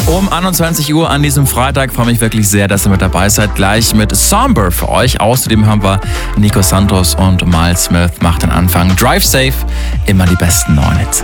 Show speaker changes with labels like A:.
A: Um 21 Uhr an diesem Freitag freue mich wirklich sehr, dass ihr mit dabei seid. Gleich mit Somber für euch. Außerdem haben wir Nico Santos und Miles Smith. Macht den Anfang. Drive safe, immer die besten neuen Hits.